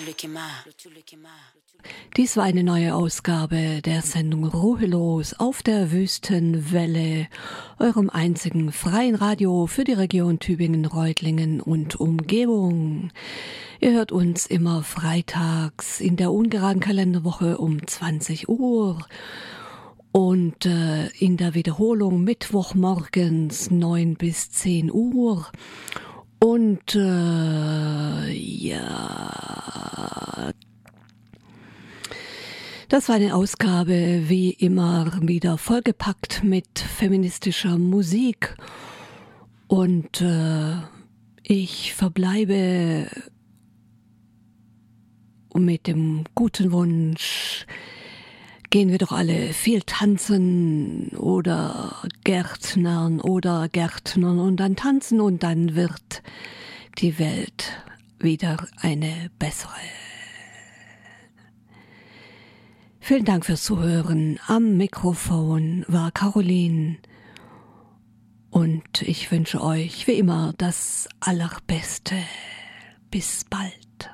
Dies war eine neue Ausgabe der Sendung Ruhelos auf der Wüstenwelle, eurem einzigen freien Radio für die Region Tübingen, Reutlingen und Umgebung. Ihr hört uns immer freitags in der ungeraden Kalenderwoche um 20 Uhr und in der Wiederholung Mittwochmorgens 9 bis 10 Uhr. Und das war eine Ausgabe, wie immer, wieder vollgepackt mit feministischer Musik. Und ich verbleibe mit dem guten Wunsch, gehen wir doch alle viel tanzen oder Gärtnern und dann tanzen und dann wird die Welt wieder eine bessere. Vielen Dank fürs Zuhören. Am Mikrofon war Caroline und ich wünsche euch wie immer das Allerbeste. Bis bald.